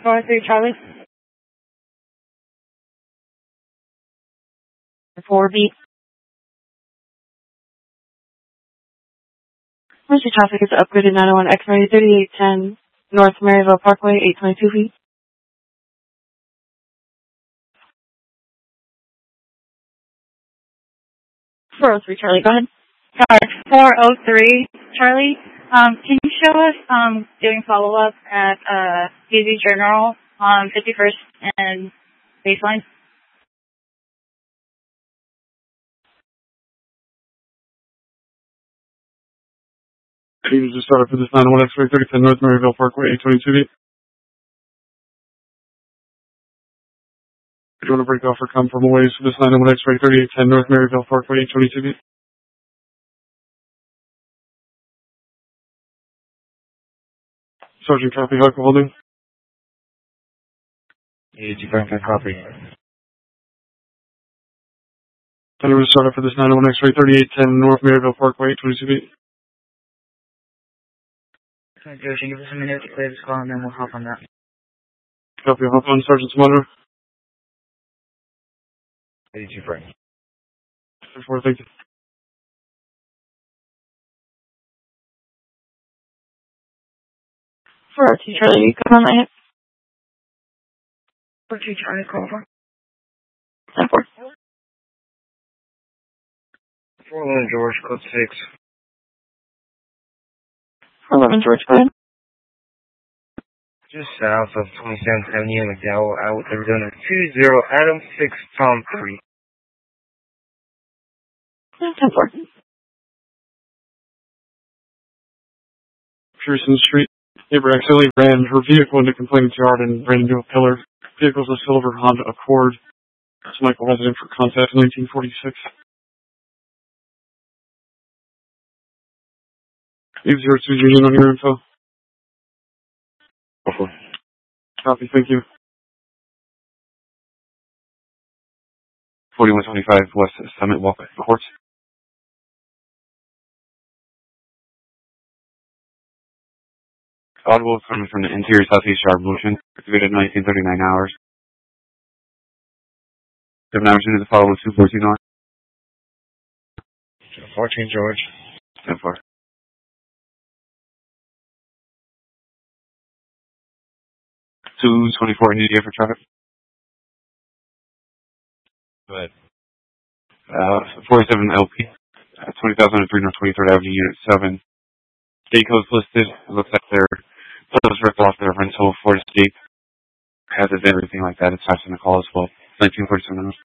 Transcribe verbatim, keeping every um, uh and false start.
four three Charlie. four B. Mercy traffic is upgraded nine oh one X-ray thirty-eight ten North Maryville Parkway, eight twenty-two feet. four oh three Charlie, go ahead. Sorry, four oh three Charlie. Um, can you show us um, doing follow-up at uh, P Z General on fifty-first and Baseline? You just started for this nine oh one X-ray thirty ten North Maryville Parkway, eight twenty-two feet. Do you want to break off or come from a ways for this nine oh one X-ray thirty-eight ten North Maryville Parkway, eight twenty-two feet? Sergeant, copy, how can holding? Yeah, you can copy. Then we're going to start up for this nine oh one X-ray thirty-eight ten North Maryville Parkway, eight twenty-two feet. Okay, Joe, give us a minute to clear this call and then we'll hop on that. Copy, hop on, Sergeant's monitor. eighty-two Frank. Before, thank you. four oh two Charlie, come on my hip. four two Charlie, call over. ten four. four eleven George, code six. four eleven George, go ahead. Just south of twenty-seventh Avenue, McDowell, out Arizona, two zero Adam six Tom three. ten four. Pearson Street. Neighbor accidentally ran her vehicle into complainant's yard and ran into a pillar. Vehicle's a silver Honda Accord. It's Michael resident for contact nineteen forty-six. eight zero two Union on your info. Okay. Copy, thank you. forty-one twenty-five West Summit Walk Courts. Audible coming from the interior southeast yard motion, activated nineteen thirty-nine hours. Seven hours into the follow with two fourteen on. fourteen George. ten four. two twenty-four immediate for traffic. Go ahead. Uh, forty-seven L P, uh, twenty thousand three North twenty-third Avenue, Unit seven. State codes listed. It looks like they're those ripped off their rental for the state. Has it everything like that. It's passing the call as well. nineteen forty-seven.